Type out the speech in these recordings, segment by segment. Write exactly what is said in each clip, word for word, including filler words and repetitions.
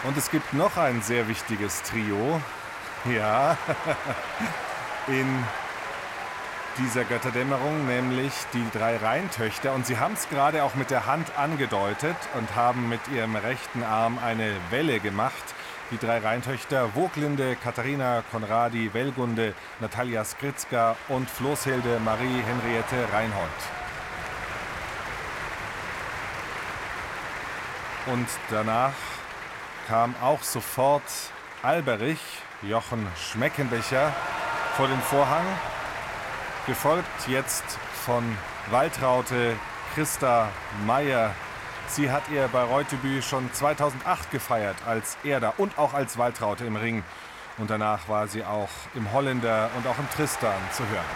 Und es gibt noch ein sehr wichtiges Trio, ja, in dieser Götterdämmerung, nämlich die drei Rheintöchter. Und sie haben es gerade auch mit der Hand angedeutet und haben mit ihrem rechten Arm eine Welle gemacht. Die drei Rheintöchter Voglinde, Katharina Konradi, Wellgunde, Natalia Skritzka und Floßhilde Marie Henriette Reinhold. Und danach kam auch sofort Alberich, Jochen Schmeckenbecher, vor den Vorhang, gefolgt jetzt von Waltraute Christa Meier. Sie hat ihr Bayreuth-Debüt schon zweitausendacht gefeiert als Erda und auch als Waltraute im Ring. Und danach war sie auch im Holländer und auch im Tristan zu hören.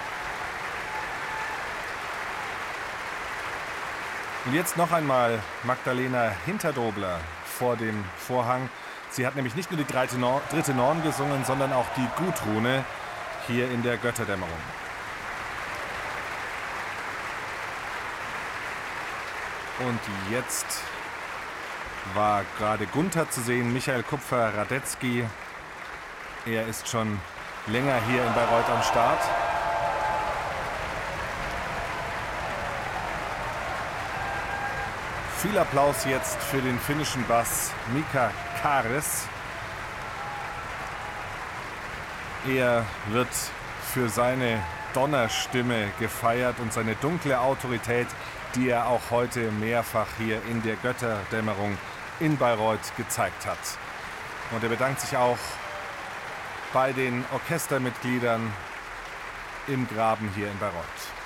Und jetzt noch einmal Magdalena Hinterdobler vor dem Vorhang. Sie hat nämlich nicht nur die dritte Norn gesungen, sondern auch die Gudrune hier in der Götterdämmerung. Und jetzt war gerade Gunther zu sehen, Michael Kupfer-Radetzky. Er ist schon länger hier in Bayreuth am Start. Viel Applaus jetzt für den finnischen Bass Mika Kares. Er wird für seine Donnerstimme gefeiert und seine dunkle Autorität, die er auch heute mehrfach hier in der Götterdämmerung in Bayreuth gezeigt hat. Und er bedankt sich auch bei den Orchestermitgliedern im Graben hier in Bayreuth.